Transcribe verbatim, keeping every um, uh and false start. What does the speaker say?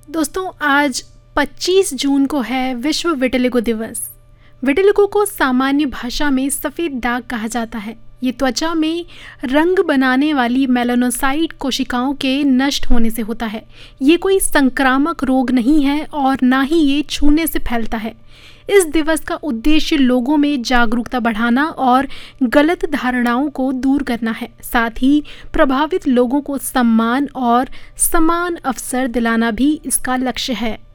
दोस्तों, आज पच्चीस जून को है विश्व विटिलिगो दिवस। विटिलिगो को सामान्य भाषा में सफ़ेद दाग कहा जाता है। ये त्वचा में रंग बनाने वाली मेलानोसाइट कोशिकाओं के नष्ट होने से होता है। ये कोई संक्रामक रोग नहीं है और ना ही ये छूने से फैलता है। इस दिवस का उद्देश्य लोगों में जागरूकता बढ़ाना और गलत धारणाओं को दूर करना है। साथ ही प्रभावित लोगों को सम्मान और समान अवसर दिलाना भी इसका लक्ष्य है।